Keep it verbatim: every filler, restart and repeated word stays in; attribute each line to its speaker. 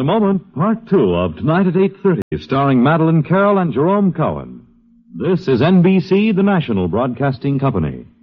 Speaker 1: moment, part two of Tonight at eight thirty, starring Madeline Carroll and Jerome Cohen. This is N B C, the national broadcasting company.